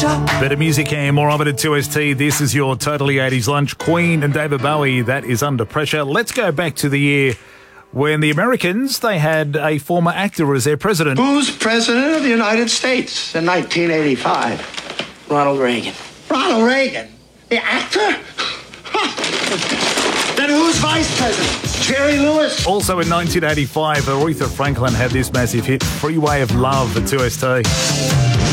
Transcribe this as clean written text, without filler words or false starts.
Better music and more of it at 2ST. This is your Totally 80s lunch. Queen and David Bowie, that is Under Pressure. Let's go back to the year when the Americans, they had a former actor as their president. Who's president of the United States in 1985? Ronald Reagan. Ronald Reagan? The actor? Then who's vice president? Jerry Lewis? Also in 1985, Aretha Franklin had this massive hit, Freeway of Love at 2ST.